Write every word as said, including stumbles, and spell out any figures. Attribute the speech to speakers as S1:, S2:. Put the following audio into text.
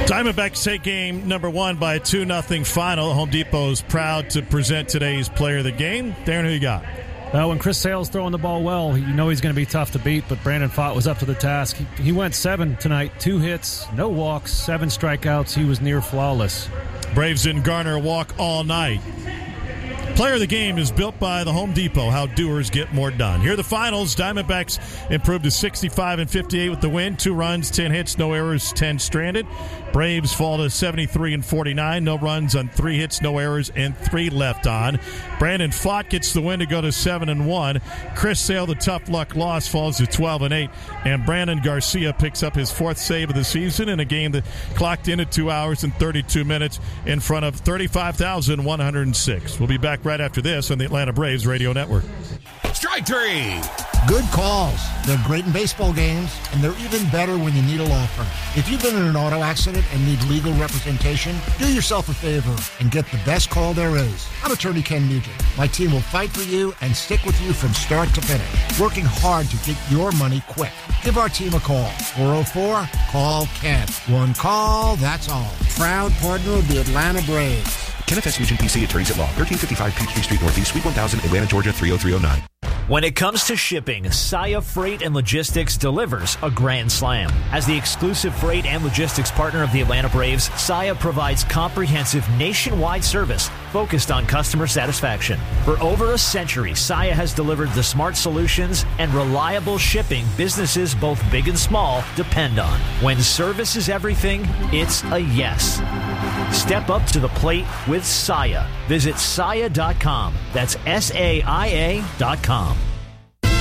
S1: Diamondbacks take game number one by a two nothing final. Home Depot is proud to present today's player of the game. Darren, who you got?
S2: Well, when Chris Sale's throwing the ball well, you know he's going to be tough to beat, but Brandon Pfaadt was up to the task. He, he went seven tonight, two hits, no walks, seven strikeouts. He was near flawless.
S1: Braves didn't garner a walk all night. Player of the game is built by the Home Depot, how doers get more done. Here are the finals. Diamondbacks improved to sixty-five and fifty-eight with the win. Two runs, ten hits, no errors, ten stranded. Braves fall to seventy-three and forty-nine. No runs on three hits, no errors, and three left on. Brandon Pfaadt gets the win to go to seven and one. Chris Sale, the tough luck loss, falls to twelve and eight. And Brandon Garcia picks up his fourth save of the season in a game that clocked in at two hours and thirty-two minutes in front of thirty-five thousand one hundred six. We'll be back right after this on the Atlanta Braves Radio Network.
S3: Strike three.
S4: Good calls. They're great in baseball games, and they're even better when you need a law firm. If you've been in an auto accident and need legal representation, do yourself a favor and get the best call there is. I'm attorney Ken Nugent. My team will fight for you and stick with you from start to finish, working hard to get your money quick. Give our team a call. four oh four, call Ken. One call, that's all. Proud partner of the Atlanta Braves.
S3: Kenneth S. Nugent, P C, attorneys at law, thirteen fifty-five Peachtree Street Northeast, Suite one thousand, Atlanta, Georgia, three oh three oh nine.
S5: When it comes to shipping, Saia Freight and Logistics delivers a grand slam. As the exclusive freight and logistics partner of the Atlanta Braves, Saia provides comprehensive nationwide service focused on customer satisfaction. For over a century, Saia has delivered the smart solutions and reliable shipping businesses both big and small depend on. When service is everything, it's a yes. Step up to the plate with Saia. Visit Saia dot com. That's S A I A dot com.